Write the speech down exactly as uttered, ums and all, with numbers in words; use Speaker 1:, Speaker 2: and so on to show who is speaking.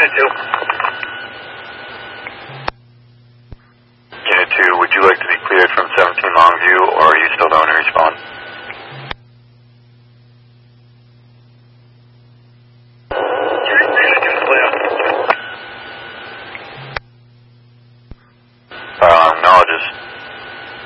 Speaker 1: Unit two.
Speaker 2: Unit two, would you like to be cleared from seventeen Longview, or are you